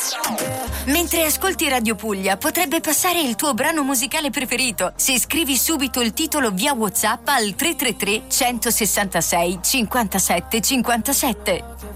Mentre ascolti Radio Puglia potrebbe passare il tuo brano musicale preferito se scrivi subito il titolo via WhatsApp al 333 166 57 57.